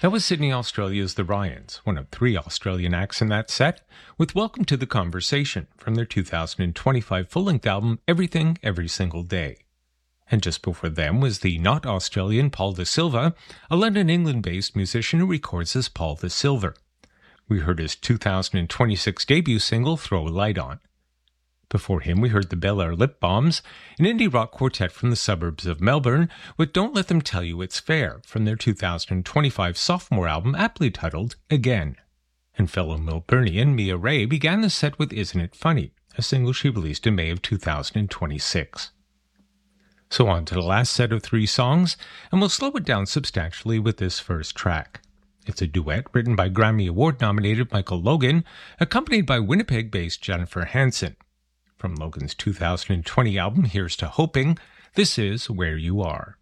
That was Sydney, Australia's The Ryans, one of three Australian acts in that set, with Welcome to the Conversation from their 2025 full-length album Everything Every Single Day. And just before them was the not Australian Paul De Silva, a London, England-based musician who records as Paul the Silver. We heard his 2026 debut single Throw a Light On. Before him, we heard the Bel Air Lip Bombs, an indie rock quartet from the suburbs of Melbourne, with Don't Let Them Tell You It's Fair from their 2025 sophomore album aptly titled Again. And fellow Melburnian Mia Ray began the set with Isn't It Funny, a single she released in May of 2026. So on to the last set of three songs, and we'll slow it down substantially with this first track. It's a duet written by Grammy Award-nominated Michael Logan, accompanied by Winnipeg-based Jennifer Hansen. From Logan's 2020 album Here's to Hoping, this is Where You Are.